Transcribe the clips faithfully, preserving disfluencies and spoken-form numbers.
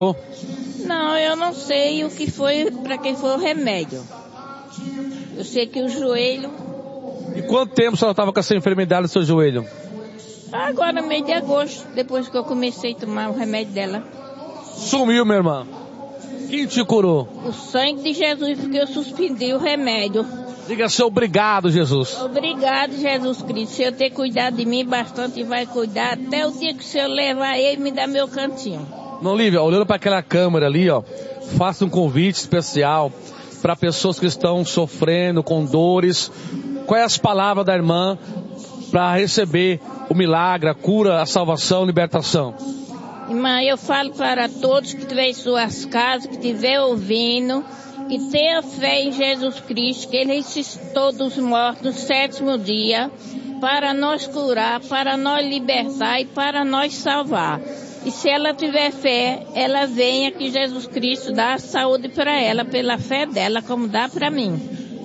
Não, eu não sei o que foi, para quem foi o remédio. Eu sei que o joelho... E quanto tempo a senhora estava com essa enfermidade no seu joelho? Agora, mês de agosto, depois que eu comecei a tomar o remédio dela. Sumiu, minha irmã. Quem te curou? O sangue de Jesus, porque eu suspendi o remédio. Diga assim, obrigado, Jesus. Obrigado, Jesus Cristo. O Senhor ter cuidado de mim bastante e vai cuidar até o dia que o Senhor levar ele e me dar meu cantinho. Não, Lívia, olhando para aquela câmera ali, ó, faça um convite especial para pessoas que estão sofrendo com dores. Qual é as palavras da irmã para receber o milagre, a cura, a salvação, a libertação? Irmã, eu falo para todos que estiverem em suas casas, que estiverem ouvindo, que tenha fé em Jesus Cristo, que Ele ressuscitou dos mortos no sétimo dia, para nós curar, para nós libertar e para nós salvar. E se ela tiver fé, ela venha que Jesus Cristo dá saúde para ela, pela fé dela, como dá para mim.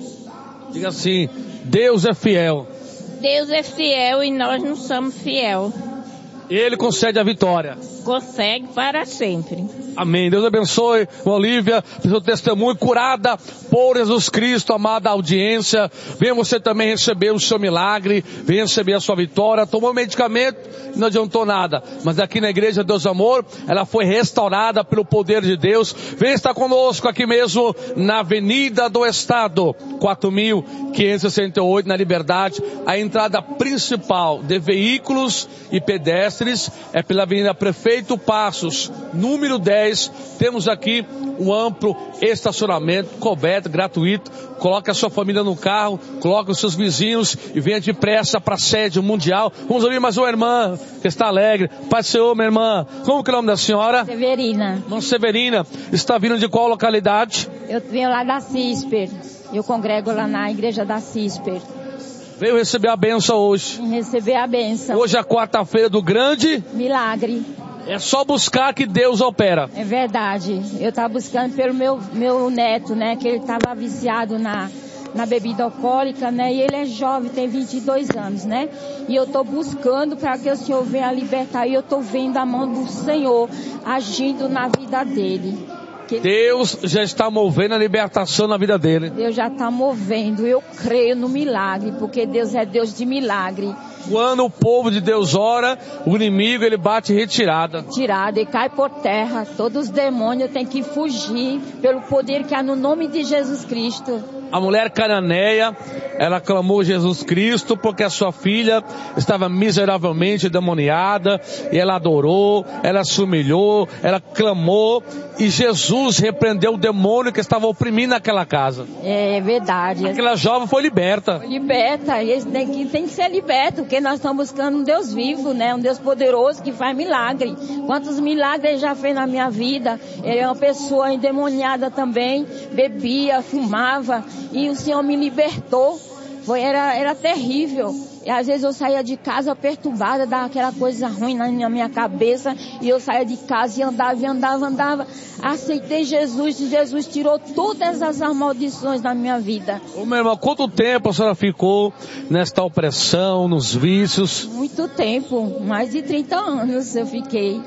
Diga assim, Deus é fiel. Deus é fiel e nós não somos fiel. Ele concede a vitória. Consegue para sempre. Amém. Deus abençoe, Olívia, seu testemunho, curada por Jesus Cristo, amada audiência. Venha você também receber o seu milagre, venha receber a sua vitória. Tomou medicamento, não adiantou nada. Mas aqui na igreja Deus Amor, ela foi restaurada pelo poder de Deus. Venha estar conosco aqui mesmo na Avenida do Estado, quatro mil quinhentos e sessenta e oito, na Liberdade. A entrada principal de veículos e pedestres é pela Avenida Prefeito Passos, número dez. Temos aqui um amplo estacionamento, coberto, gratuito. Coloque a sua família no carro, coloque os seus vizinhos e venha depressa para a sede mundial. Vamos ouvir mais uma irmã que está alegre. Pai do Senhor, minha irmã. Como que é o nome da senhora? Severina. Irmã Severina, está vindo de qual localidade? Eu venho lá da Cisper. Eu congrego lá na igreja da Cisper. Veio receber a bênção hoje. Receber a bênção. Hoje é a quarta-feira do grande milagre. É só buscar que Deus opera. É verdade. Eu estava buscando pelo meu, meu neto, né? Que ele estava viciado na, na bebida alcoólica, né? E ele é jovem, tem vinte e dois anos, né? E eu estou buscando para que o Senhor venha libertar. E eu estou vendo a mão do Senhor agindo na vida dele. Que Deus já está movendo a libertação na vida dele. Deus já está movendo. Eu creio no milagre, porque Deus é Deus de milagre. Quando o povo de Deus ora, o inimigo ele bate retirada. Tirada e cai por terra. Todos os demônios têm que fugir pelo poder que há no nome de Jesus Cristo. A mulher cananeia, ela clamou Jesus Cristo porque a sua filha estava miseravelmente demoniada e ela adorou, ela se humilhou, ela clamou e Jesus repreendeu o demônio que estava oprimindo aquela casa. É verdade. Aquela jovem foi liberta. Foi liberta, e tem que, tem que ser liberto, porque nós estamos buscando um Deus vivo, né? Um Deus poderoso que faz milagre. Quantos milagres ele já fez na minha vida? Ele é uma pessoa endemoniada também, bebia, fumava. E o Senhor me libertou. Foi, era, era terrível. E às vezes eu saía de casa perturbada, dava aquela coisa ruim na minha cabeça. E eu saía de casa e andava, e andava, andava. Aceitei Jesus e Jesus tirou todas as maldições da minha vida. Ô, meu irmão, quanto tempo a senhora ficou nesta opressão, nos vícios? Muito tempo, mais de trinta anos eu fiquei.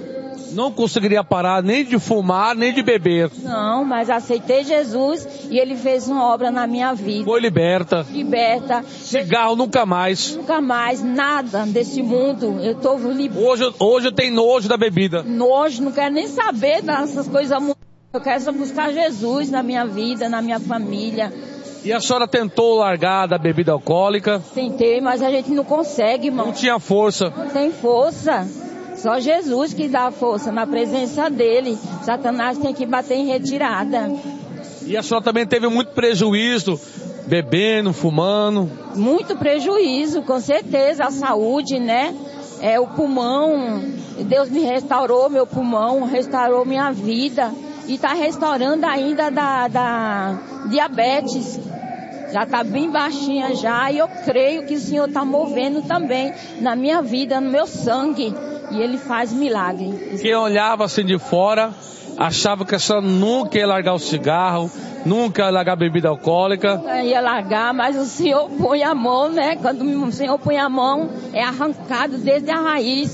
Não conseguiria parar nem de fumar, nem de beber. Não, mas aceitei Jesus e Ele fez uma obra na minha vida. Foi liberta. Liberta. Cigarro nunca mais. Nunca mais, nada desse mundo. Eu tô liberta. Hoje, hoje eu tenho nojo da bebida. Nojo, não quero nem saber dessas coisas. Eu quero só buscar Jesus na minha vida, na minha família. E a senhora tentou largar da bebida alcoólica? Tentei, mas a gente não consegue, irmão. Não tinha força. Não tem força. Só Jesus que dá força, na presença dele. Satanás tem que bater em retirada. E a senhora também teve muito prejuízo, bebendo, fumando? Muito prejuízo, com certeza. A saúde, né? É, o pulmão, Deus me restaurou meu pulmão, restaurou minha vida. E está restaurando ainda da, da diabetes. Já está bem baixinha já. E eu creio que o Senhor está movendo também na minha vida, no meu sangue. E Ele faz milagre. Quem olhava assim de fora, achava que a senhora nunca ia largar o cigarro, nunca ia largar a bebida alcoólica. Eu ia largar, mas o Senhor põe a mão, né? Quando o Senhor põe a mão, é arrancado desde a raiz.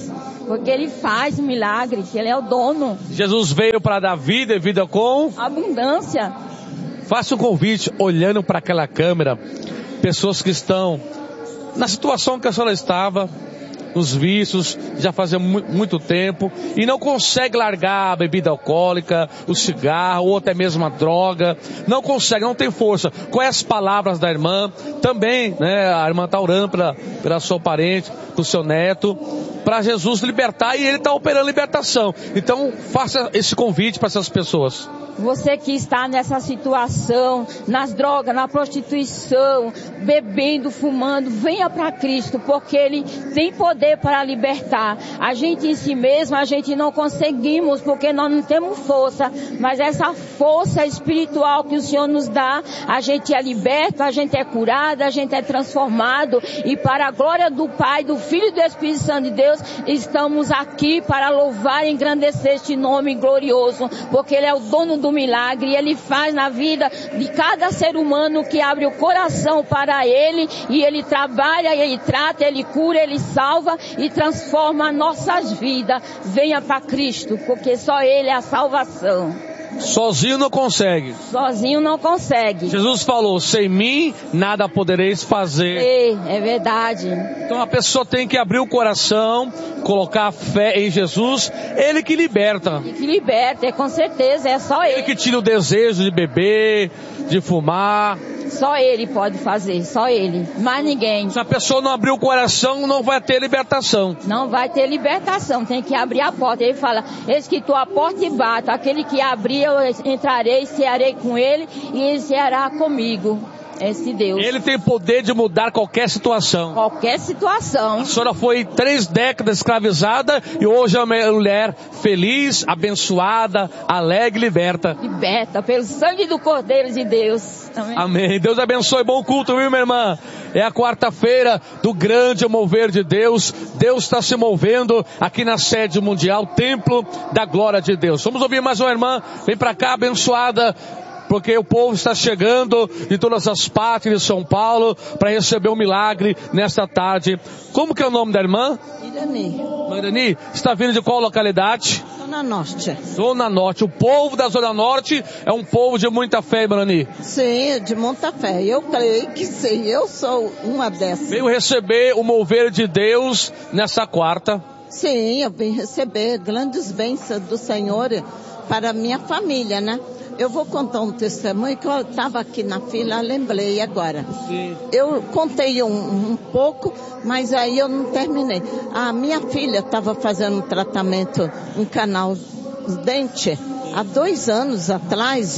porque Ele faz milagre, que Ele é o dono. Jesus veio para dar vida e vida com abundância. Faça um convite, olhando para aquela câmera, pessoas que estão na situação que a senhora estava, nos vícios, já fazia mu- muito tempo, e não consegue largar a bebida alcoólica, o cigarro, ou até mesmo a droga, não consegue, não tem força. Quais as palavras da irmã? Também, né, a irmã está orando pela, pela sua parente, do seu neto, para Jesus libertar, e ele está operando libertação. Então, faça esse convite para essas pessoas. Você que está nessa situação, nas drogas, na prostituição, bebendo, fumando, venha para Cristo, porque Ele tem poder para libertar. A gente em si mesmo, a gente não conseguimos, porque nós não temos força, mas essa força espiritual que o Senhor nos dá, a gente é liberto, a gente é curado, a gente é transformado, e para a glória do Pai, do Filho e do Espírito Santo de Deus, estamos aqui para louvar e engrandecer este nome glorioso, porque Ele é o dono do milagre, e Ele faz na vida de cada ser humano que abre o coração para Ele, e Ele trabalha, Ele trata, Ele cura, Ele salva e transforma nossas vidas. Venha para Cristo, porque só Ele é a salvação. Sozinho não consegue. Sozinho não consegue. Jesus falou, sem mim nada podereis fazer. É, é verdade. Então a pessoa tem que abrir o coração, colocar a fé em Jesus, Ele que liberta. Ele que liberta, é, com certeza, é só Ele. Ele que tira o desejo de beber, de fumar. Só Ele pode fazer, só Ele, mais ninguém. Se a pessoa não abrir o coração, não vai ter libertação. Não vai ter libertação, tem que abrir a porta. Ele fala, eis que estou à porta e bato, aquele que abrir eu entrarei, cearei com ele e ele ceará comigo. Esse Deus. Ele tem poder de mudar qualquer situação. Qualquer situação. A senhora foi três décadas escravizada e hoje é uma mulher feliz, abençoada, alegre, liberta. Liberta pelo sangue do Cordeiro de Deus. Amém. Amém. Deus abençoe. Bom culto, viu, minha irmã? É a quarta-feira do grande mover de Deus. Deus está se movendo aqui na sede mundial, Templo da Glória de Deus. Vamos ouvir mais uma irmã. Vem pra cá, abençoada. Porque o povo está chegando de todas as partes de São Paulo para receber um milagre nesta tarde. Como que é o nome da irmã? Irani. Irani, está vindo de qual localidade? Zona Norte. Zona Norte. O povo da Zona Norte é um povo de muita fé, Irani. Sim, de muita fé. Eu creio que sim. Eu sou uma dessas. Veio receber o mover de Deus nessa quarta. Sim, eu vim receber grandes bênçãos do Senhor para a minha família, né? Eu vou contar um testemunho que eu estava aqui na fila, lembrei agora. Sim. Eu contei um, um pouco, mas aí eu não terminei. A minha filha estava fazendo um tratamento em canal dente há dois anos atrás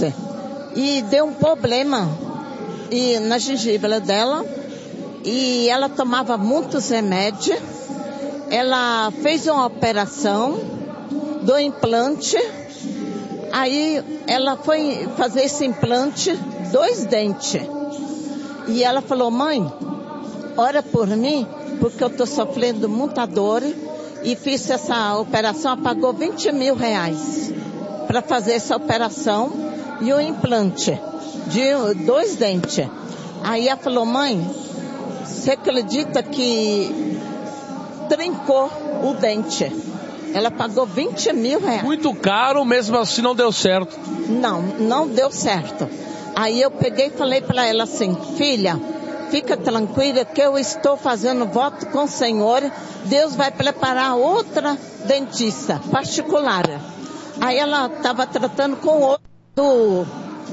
e deu um problema e, na gengiva dela, e ela tomava muitos remédios. Ela fez uma operação do implante. Aí ela foi fazer esse implante, dois dentes. E ela falou, mãe, ora por mim, porque eu estou sofrendo muita dor. E fiz essa operação, pagou vinte mil reais para fazer essa operação e o implante de dois dentes. Aí ela falou, mãe, você acredita que trincou o dente? Ela pagou vinte mil reais. Muito caro, mesmo assim não deu certo. Não, não deu certo. Aí eu peguei e falei para ela assim, filha, fica tranquila que eu estou fazendo voto com o Senhor. Deus vai preparar outra dentista particular. Aí ela estava tratando com outro,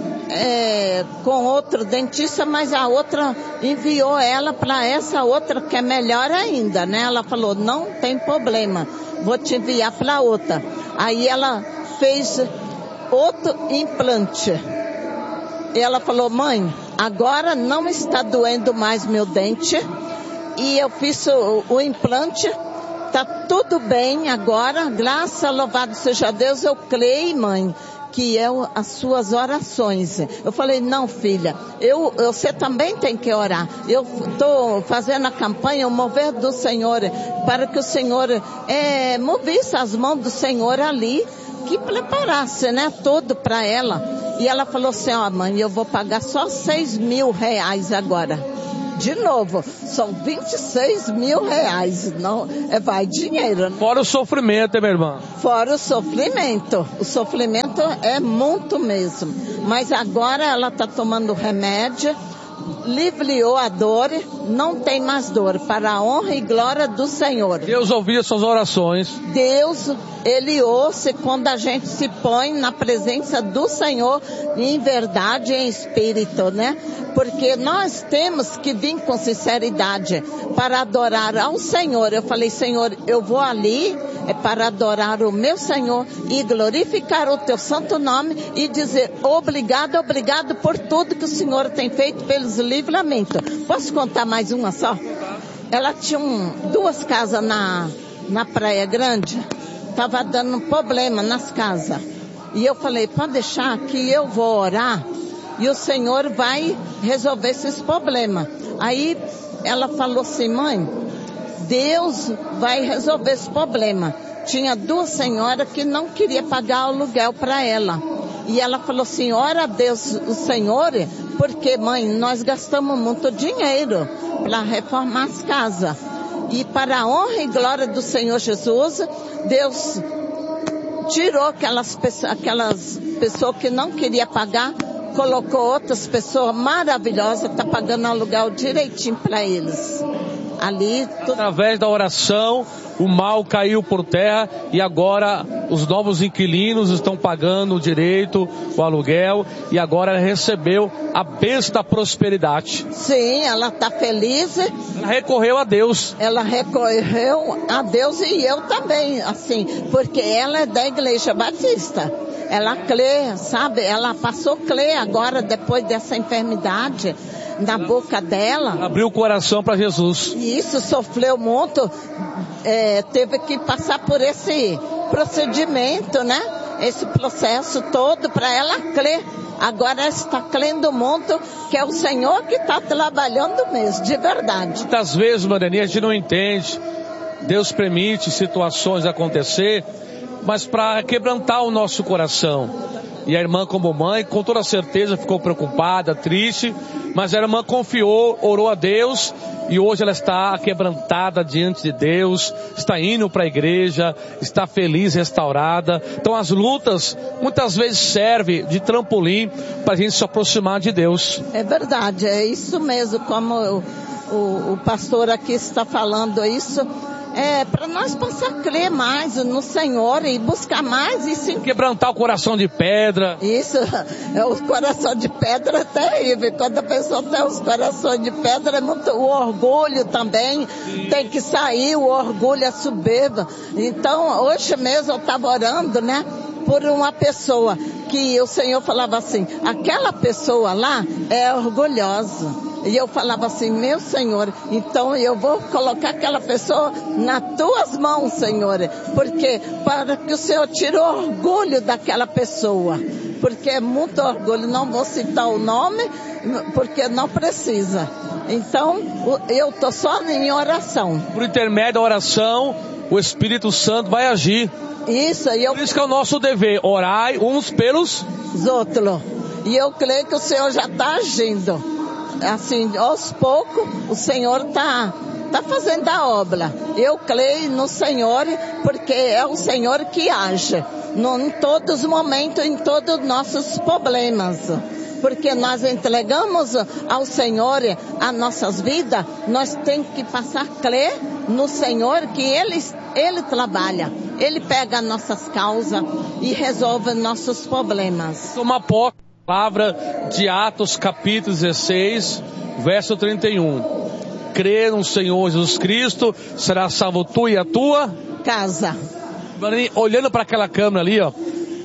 é, com outro dentista, mas a outra enviou ela para essa outra que é melhor ainda, né? Ela falou, não tem problema. Vou te enviar para outra. Aí ela fez outro implante. E ela falou, mãe, agora não está doendo mais meu dente. E eu fiz o, o implante. Tá tudo bem agora. Graças a louvado seja Deus, eu creio, mãe, que é as suas orações. Eu falei, não, filha, eu, você também tem que orar. Eu estou fazendo a campanha, o mover do Senhor, para que o Senhor é, movesse as mãos do Senhor ali, que preparasse, né, tudo para ela. E ela falou assim, ó, mãe, eu vou pagar só seis mil reais agora de novo, são vinte e seis mil reais, não, é, vai dinheiro, né? Fora o sofrimento, hein, minha irmã? Fora o sofrimento, o sofrimento é muito mesmo, mas agora ela está tomando remédio, aliviou a dor, não tem mais dor, para a honra e glória do Senhor. Deus ouviu suas orações. Deus, Ele ouve quando a gente se põe na presença do Senhor em verdade e em espírito, né? Porque nós temos que vir com sinceridade para adorar ao Senhor. Eu falei, Senhor, eu vou ali é para adorar o meu Senhor e glorificar o teu santo nome e dizer obrigado, obrigado por tudo que o Senhor tem feito pelos livramentos. Posso contar mais uma só? Ela tinha um, duas casas na, na Praia Grande, estava dando problema nas casas. E eu falei, pode deixar que eu vou orar e o Senhor vai resolver esses problemas. Aí ela falou assim, mãe, Deus vai resolver esse problema. Tinha duas senhoras que não queriam pagar o aluguel para ela. E ela falou assim, ora a Deus, o Senhor, porque mãe, nós gastamos muito dinheiro para reformar as casas. E para a honra e glória do Senhor Jesus, Deus tirou aquelas pessoas, aquelas pessoas que não queriam pagar, colocou outras pessoas maravilhosas, está pagando aluguel direitinho para eles. Ali, tudo... Através da oração, o mal caiu por terra e agora os novos inquilinos estão pagando o direito, o aluguel, e agora ela recebeu a bênção da prosperidade. Sim, ela está feliz. Ela recorreu a Deus. Ela recorreu a Deus e eu também, assim, porque ela é da Igreja Batista. Ela crê, sabe? Ela passou a crer agora, depois dessa enfermidade na boca dela. Abriu o coração para Jesus. E isso, sofreu muito, é, teve que passar por esse procedimento, né? Esse processo todo para ela crer. Agora ela está crendo muito que é o Senhor que está trabalhando mesmo, de verdade. Muitas vezes, Marianinha, a gente não entende. Deus permite situações acontecer, mas para quebrantar o nosso coração. E a irmã, como mãe, com toda certeza ficou preocupada, triste, mas a irmã confiou, orou a Deus e hoje ela está quebrantada diante de Deus, está indo para a igreja, está feliz, restaurada. Então as lutas muitas vezes servem de trampolim para a gente se aproximar de Deus. É verdade, é isso mesmo, como o, o, o pastor aqui está falando isso. É, para nós passar a crer mais no Senhor e buscar mais e se... Quebrantar o coração de pedra. Isso, é, o coração de pedra é terrível. Quando a pessoa tem os corações de pedra, é muito, o orgulho também Sim. tem que sair, o orgulho, a soberba. Então, hoje mesmo eu estava orando, né, por uma pessoa que o Senhor falava assim, aquela pessoa lá é orgulhosa. E eu falava assim, meu Senhor, então eu vou colocar aquela pessoa nas tuas mãos, Senhor, porque para que o Senhor tire o orgulho daquela pessoa, porque é muito orgulho, não vou citar o nome, porque não precisa. Então, eu estou só em oração. Por intermédio da oração, o Espírito Santo vai agir. Isso, e eu... Por isso que é o nosso dever, orai uns pelos outros. E eu creio que o Senhor já está agindo. Assim, aos poucos, o Senhor está tá fazendo a obra. Eu creio no Senhor, porque é o Senhor que age no, em todos os momentos, em todos os nossos problemas. Porque nós entregamos ao Senhor as nossas vidas, nós temos que passar a crer no Senhor, que Ele, Ele trabalha. Ele pega as nossas causas e resolve nossos problemas. Uma porta. Palavra de Atos capítulo dezesseis, verso trinta e um. Crê no Senhor Jesus Cristo, será salvo tu e a tua casa. Olhando para aquela câmera ali, ó,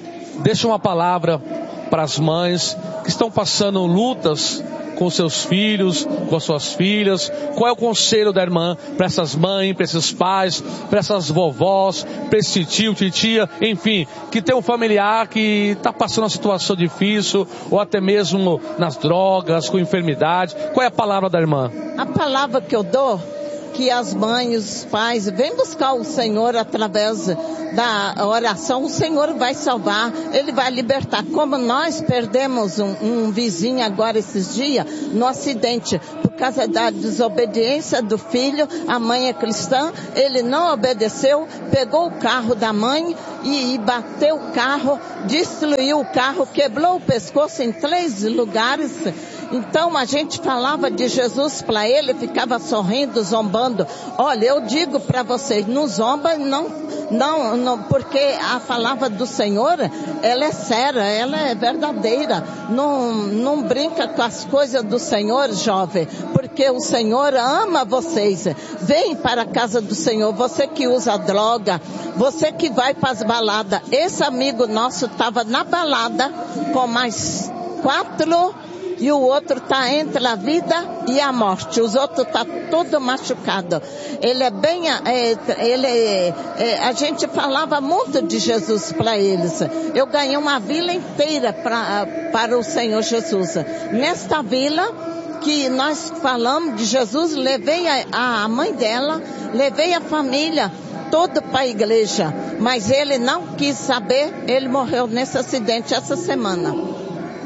deixa uma palavra para as mães que estão passando lutas com seus filhos, com suas filhas. Qual é o conselho da irmã para essas mães, para esses pais, para essas vovós, para esse tio, titia, enfim, que tem um familiar que está passando uma situação difícil, ou até mesmo nas drogas, com enfermidade? Qual é a palavra da irmã? A palavra que eu dou, que as mães, os pais, vem buscar o Senhor através da oração, o Senhor vai salvar, Ele vai libertar. Como nós perdemos um, um vizinho agora esses dias, no acidente, por causa da desobediência do filho, a mãe é cristã, ele não obedeceu, pegou o carro da mãe e, e bateu o carro, destruiu o carro, quebrou o pescoço em três lugares. Então a gente falava de Jesus para ele, ficava sorrindo, zombando. Olha, eu digo para vocês, não zomba, não, não, não, porque a palavra do Senhor, ela é séria, ela é verdadeira. Não, não brinca com as coisas do Senhor, jovem, porque o Senhor ama vocês. Vem para a casa do Senhor, você que usa droga, você que vai para as baladas. Esse amigo nosso estava na balada com mais quatro e o outro está entre a vida e a morte. Os outros estão tá todo machucado. Ele é bem, é, ele é, é, a gente falava muito de Jesus para eles. Eu ganhei uma vila inteira pra, para o Senhor Jesus. Nesta vila que nós falamos de Jesus, levei a, a mãe dela, levei a família todo para a igreja, mas ele não quis saber, ele morreu nesse acidente essa semana.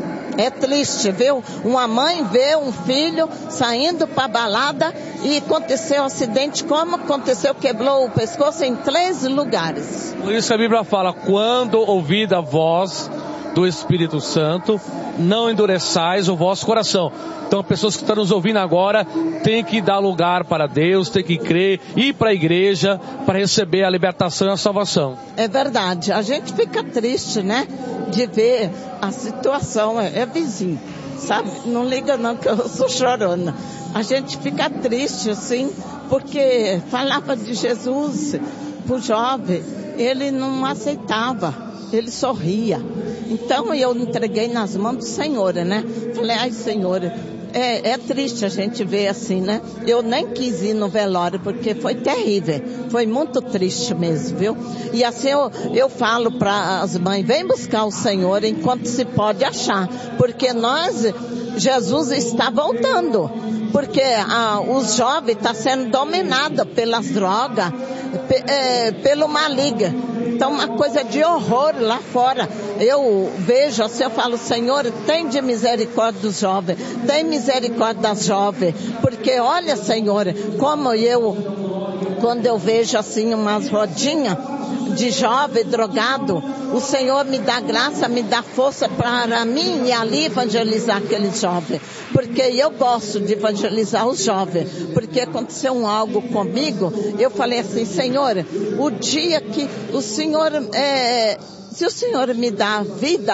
É triste, viu? Uma mãe vê um filho saindo para a balada e aconteceu um acidente, como aconteceu, quebrou o pescoço em três lugares. Por isso a Bíblia fala, quando ouvida a voz do Espírito Santo, não endureçais o vosso coração. Então, pessoas que estão nos ouvindo agora, tem que dar lugar para Deus, tem que crer, ir para a igreja para receber a libertação e a salvação. É verdade, a gente fica triste, né, de ver a situação, é, é vizinho, sabe? Não liga não que eu sou chorona. A gente fica triste, assim, porque falava de Jesus pro jovem, ele não aceitava, ele sorria. Então eu entreguei nas mãos do Senhor, né? Falei, ai Senhor, é, é triste a gente ver assim, né? Eu nem quis ir no velório porque foi terrível, foi muito triste mesmo, viu? E assim eu, eu falo para as mães, vem buscar o Senhor enquanto se pode achar, porque nós, Jesus está voltando, porque ah, os jovens estão sendo dominados pelas drogas, pe, é, pelo maligno. Então, uma coisa de horror lá fora. Eu vejo assim, eu falo, Senhor, tem de misericórdia dos jovens, tem misericórdia das jovens, porque olha, Senhor, como eu, quando eu vejo assim umas rodinhas de jovem drogado, o Senhor me dá graça, me dá força para mim e ali evangelizar aqueles jovens, porque eu gosto de evangelizar os jovens, porque aconteceu um algo comigo, eu falei assim, Senhor, o dia que o Senhor, é, se o Senhor me dá vida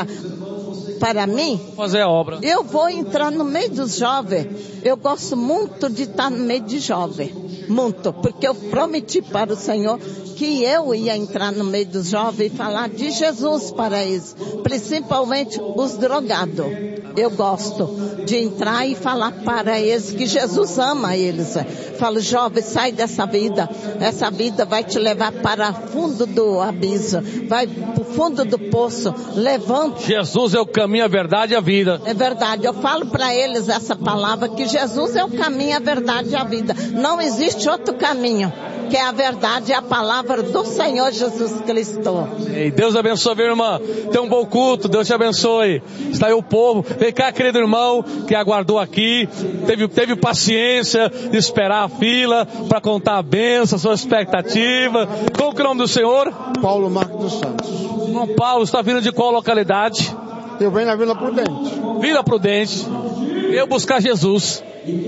para mim, fazer a obra, eu vou entrar no meio dos jovens. Eu gosto muito de estar no meio de jovens, muito, porque eu prometi para o Senhor que eu ia entrar no meio dos jovens e falar de Jesus para eles, principalmente os drogados. Eu gosto de entrar e falar para eles que Jesus ama eles. Falo, jovem, sai dessa vida, essa vida vai te levar para o fundo do abismo, vai para o fundo do poço, levante. Jesus é o caminho, a verdade e a vida. É verdade, eu falo para eles essa palavra, que Jesus é o caminho, a verdade e a vida. Não existe outro caminho, que é a verdade e a palavra do Senhor Jesus Cristo. E Deus abençoe, minha irmã. Tem um bom culto, Deus te abençoe. Está aí o povo. Vem cá, querido irmão, que aguardou aqui, teve, teve paciência de esperar a fila para contar a bênção, a sua expectativa. Qual que é o nome do senhor? Paulo Marcos dos Santos. Irmão Paulo, está vindo de qual localidade? Eu venho na Vila Prudente. Vila Prudente. Eu buscar Jesus.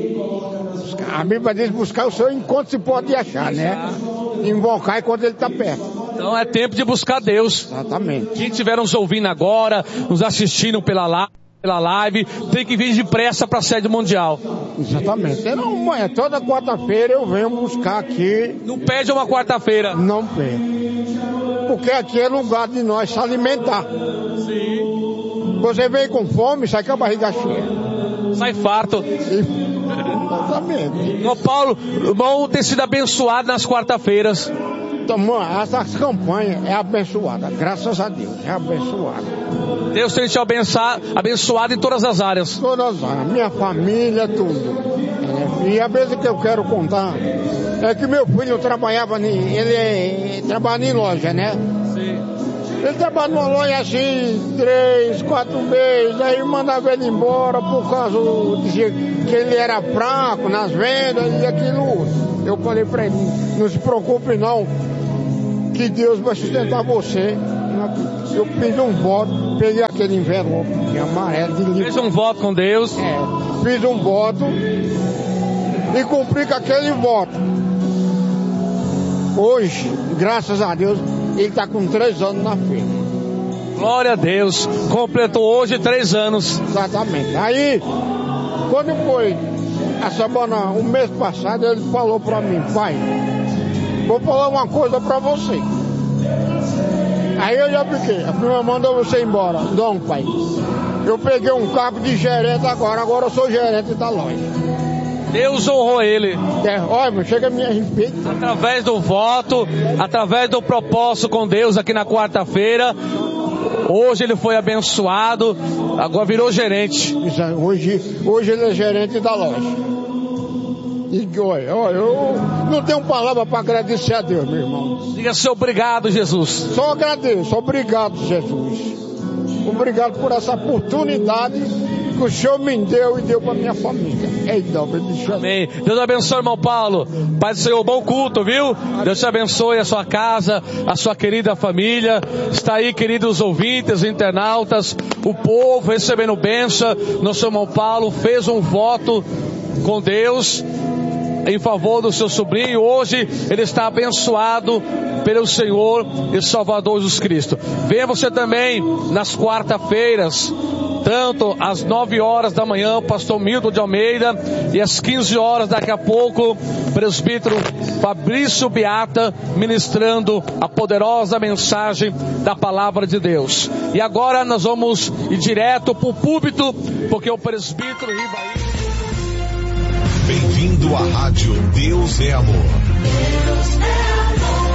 A Bíblia diz buscar o Senhor enquanto se pode achar, né? Invocar enquanto ele está perto. Então é tempo de buscar Deus. Exatamente. Quem estiver nos ouvindo agora, nos assistindo pela live, pela live, tem que vir depressa para a sede mundial. Exatamente. Eu não, é, toda quarta-feira eu venho buscar aqui. Não perde uma quarta-feira. Não perde. Porque aqui é lugar de nós se alimentar. Sim. Você vem com fome, sai com a barriga cheia. Sai farto. Exatamente. Irmão Paulo, irmão, ter sido abençoado nas quarta-feiras. Então, mano, essa campanha é abençoada. Graças a Deus, é abençoada. Deus tem te abençoado, abençoado em todas as áreas. Todas as áreas. Minha família, tudo. né? E a vez que eu quero contar é que meu filho trabalhava, em, ele trabalha em loja, né? Sim. Ele trabalha numa loja assim, três, quatro meses, aí mandava ele embora por causa de que ele era fraco nas vendas e aquilo. Eu falei pra ele, não se preocupe não, que Deus vai sustentar você. Eu fiz um voto, peguei aquele envelope de amarelo de livro. Fez um voto com Deus? É, fiz um voto e cumpri com aquele voto. Hoje, graças a Deus, ele está com três anos na feira. Glória a Deus, completou hoje três anos. Exatamente. Aí, quando foi a semana, o mês passado, ele falou para mim, pai, vou falar uma coisa para você. Aí eu já fiquei, a prima mandou você embora. Não, pai, eu peguei um cargo de gerente agora, agora eu sou gerente da loja. Deus honrou ele. É, olha, chega a me arrepiar. Através do voto, através do propósito com Deus aqui na quarta-feira, hoje ele foi abençoado, agora virou gerente. Isso, hoje, hoje ele é gerente da loja. E olha, olha, eu não tenho palavra para agradecer a Deus, meu irmão. Diga seu obrigado, Jesus. Só agradeço, obrigado, Jesus. Obrigado por essa oportunidade que o Senhor me deu e deu para minha família. Em nome de Jesus. Amém. Deus abençoe, irmão Paulo. Pai do Senhor, bom culto, viu? Deus te abençoe a sua casa, a sua querida família. Está aí, queridos ouvintes, internautas, o povo recebendo bênção. Nosso irmão Paulo fez um voto com Deus em favor do seu sobrinho. Hoje ele está abençoado pelo Senhor e Salvador Jesus Cristo. Venha você também nas quarta-feiras, tanto às nove horas da manhã, o pastor Milton de Almeida, e às quinze horas daqui a pouco, o presbítero Fabrício Beata, ministrando a poderosa mensagem da palavra de Deus. E agora nós vamos ir direto para o púlpito, porque o presbítero Rivaí. Bem-vindo à rádio Deus é Amor. Deus é amor.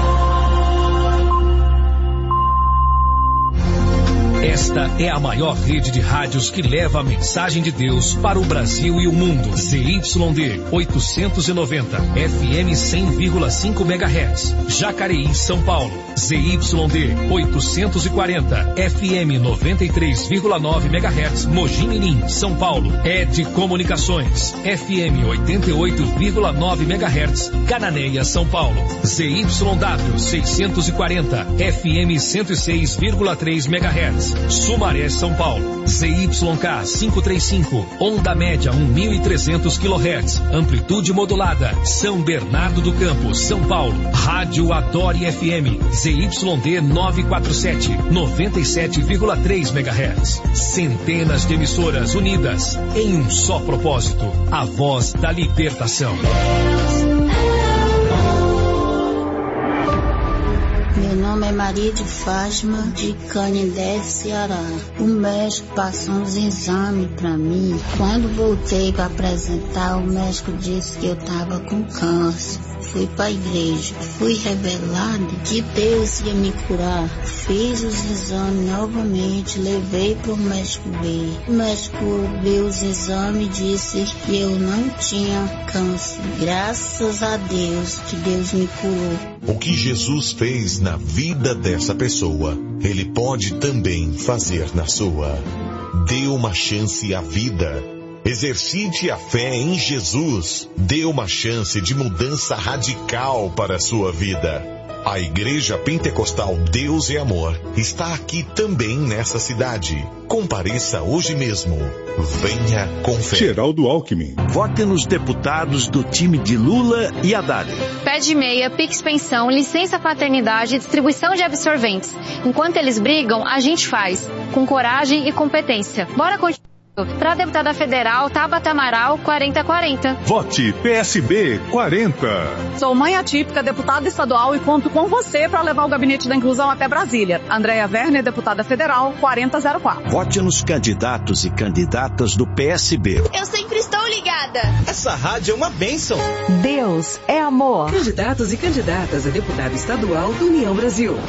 Esta é a maior rede de rádios que leva a mensagem de Deus para o Brasil e o mundo. Z Y D oitocentos e noventa, F M cem vírgula cinco megahertz, Jacareí, São Paulo. Z Y D oitocentos e quarenta, F M noventa e três vírgula nove megahertz, Mogi Mirim, São Paulo. Ed Comunicações, F M oitenta e oito vírgula nove megahertz, Cananéia, São Paulo. Z Y W seiscentos e quarenta, F M cento e seis vírgula três megahertz, Sumaré, São Paulo. Z Y K quinhentos e trinta e cinco, onda média mil e trezentos quilohertz, amplitude modulada, São Bernardo do Campo, São Paulo. Rádio Adore F M, Z Y D novecentos e quarenta e sete, noventa e sete vírgula três megahertz. Centenas de emissoras unidas em um só propósito, a voz da libertação. Meu nome é Maria de Fátima, de Canindé, Ceará. O médico passou uns exames para mim. Quando voltei para apresentar, o médico disse que eu estava com câncer. Fui para a igreja, fui revelado que Deus ia me curar. Fiz os exames novamente, levei para o médico ver. O médico viu os exames e disse que eu não tinha câncer. Graças a Deus que Deus me curou. O que Jesus fez na vida dessa pessoa, Ele pode também fazer na sua. Dê uma chance à vida. Exercite a fé em Jesus. Dê uma chance de mudança radical para a sua vida. A Igreja Pentecostal Deus é Amor está aqui também nessa cidade. Compareça hoje mesmo. Venha com fé. Geraldo Alckmin. Vote nos deputados do time de Lula e Haddad. Pede meia, Pix Pensão, licença paternidade e distribuição de absorventes. Enquanto eles brigam, a gente faz. Com coragem e competência. Bora continuar. Para a deputada federal, Tabata Amaral, quarenta quarenta. Vote P S B quarenta. Sou mãe atípica, deputada estadual e conto com você para levar o gabinete da inclusão até Brasília. Andréia Werner, deputada federal, quarenta zero quatro. Vote nos candidatos e candidatas do P S B. Eu sempre estou ligada. Essa rádio é uma bênção. Deus é amor. Candidatos e candidatas a deputado estadual do União Brasil.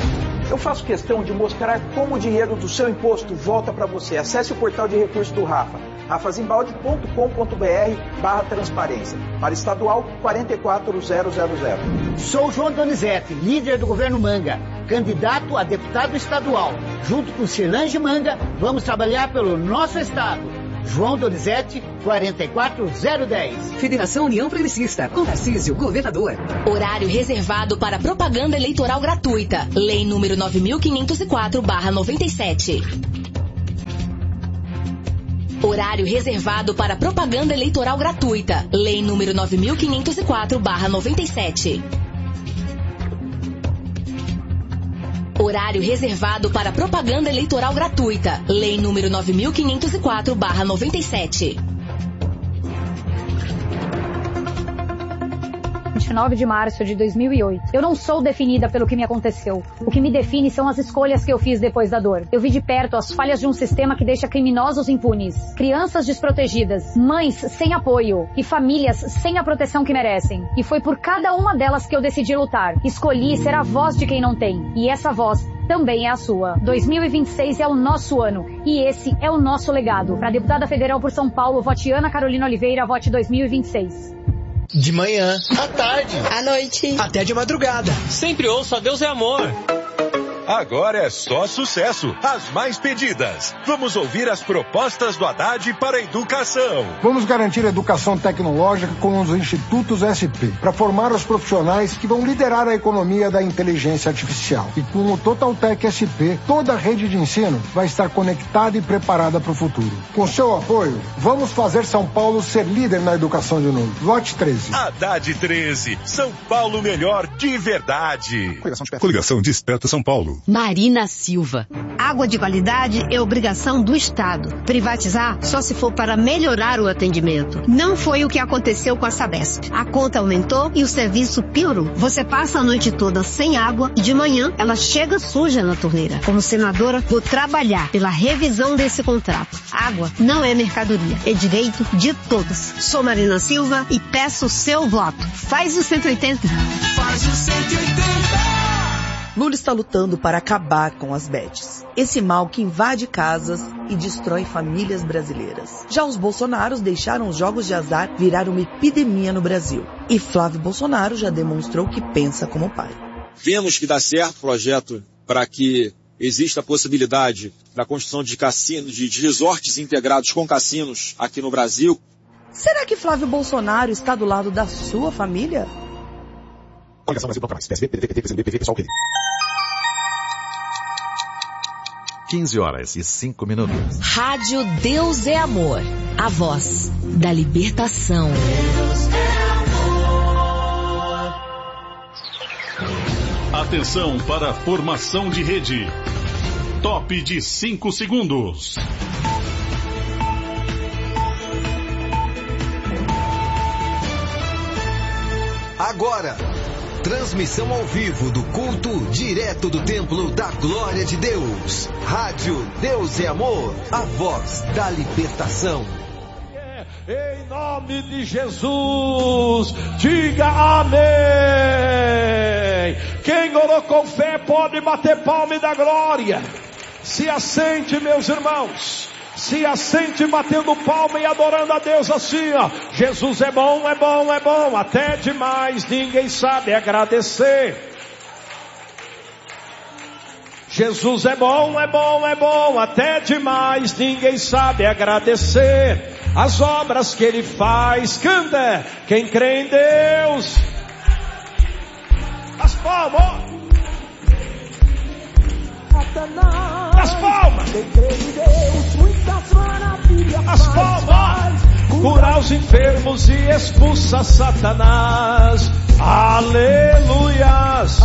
Eu faço questão de mostrar como o dinheiro do seu imposto volta para você. Acesse o portal de recursos do Rafa, rafazimbalde ponto com ponto br barra transparência. Para estadual, quatro quatro zero zero zero. Sou João Donizete, líder do governo Manga, candidato a deputado estadual. Junto com Cirlange Manga, vamos trabalhar pelo nosso estado. João Donizete, quatro quatro zero um zero. Federação União Progressista, com Tarcísio, governador. Horário reservado para propaganda eleitoral gratuita. Lei número nove mil quinhentos e quatro barra noventa e sete. Horário reservado para propaganda eleitoral gratuita. Lei número nove mil quinhentos e quatro barra noventa e sete. Horário reservado para propaganda eleitoral gratuita. Lei número nove mil quinhentos e quatro barra noventa e sete. vinte e nove de março de dois mil e oito. Eu não sou definida pelo que me aconteceu. O que me define são as escolhas que eu fiz depois da dor. Eu vi de perto as falhas de um sistema que deixa criminosos impunes, crianças desprotegidas, mães sem apoio e famílias sem a proteção que merecem. E foi por cada uma delas que eu decidi lutar. Escolhi ser a voz de quem não tem. E essa voz também é a sua. dois mil e vinte e seis é o nosso ano. E esse é o nosso legado. Para deputada federal por São Paulo, vote Ana Carolina Oliveira, vote dois mil e vinte e seis. De manhã, à tarde, à noite, até de madrugada. Sempre ouço a Deus é Amor. Agora é só sucesso. As mais pedidas. Vamos ouvir as propostas do Haddad para a educação. Vamos garantir a educação tecnológica com os institutos S P, para formar os profissionais que vão liderar a economia da inteligência artificial. E com o Totaltec S P, toda a rede de ensino vai estar conectada e preparada para o futuro. Com seu apoio, vamos fazer São Paulo ser líder na educação de novo. Vote treze. Haddad treze. São Paulo melhor de verdade. Coligação Desperta São Paulo. Marina Silva. Água de qualidade é obrigação do Estado. Privatizar só se for para melhorar o atendimento. Não foi o que aconteceu com a Sabesp. A conta aumentou e o serviço piorou. Você passa a noite toda sem água e de manhã ela chega suja na torneira. Como senadora, vou trabalhar pela revisão desse contrato. Água não é mercadoria, é direito de todos. Sou Marina Silva e peço o seu voto. Faz o cento e oitenta. Faz o cento e oitenta. Lula está lutando para acabar com as bets, esse mal que invade casas e destrói famílias brasileiras. Já os Bolsonaros deixaram os jogos de azar virar uma epidemia no Brasil. E Flávio Bolsonaro já demonstrou que pensa como pai. Vemos que dá certo o projeto para que exista a possibilidade da construção de cassinos, de resorts integrados com cassinos aqui no Brasil. Será que Flávio Bolsonaro está do lado da sua família? Coligação Brasil Toca Mais, P S B, P D T, P C B, P V, pessoal, P D. quinze horas e cinco minutos. Rádio Deus é Amor. A voz da libertação. Deus é amor. Atenção para a formação de rede. Top de cinco segundos. Agora, transmissão ao vivo do culto direto do Templo da Glória de Deus. Rádio Deus é Amor, a voz da libertação. Em nome de Jesus, diga amém. Quem orou com fé pode bater palma e dar glória. Se assente, meus irmãos. Se assente batendo palma e adorando a Deus assim, ó. Jesus é bom, é bom, é bom, até demais, ninguém sabe agradecer. Jesus é bom, é bom, é bom, até demais, ninguém sabe agradecer. As obras que Ele faz, canta, quem crê em Deus. As palmas. As palmas. As palmas. Curar os enfermos e expulsa Satanás. Aleluias.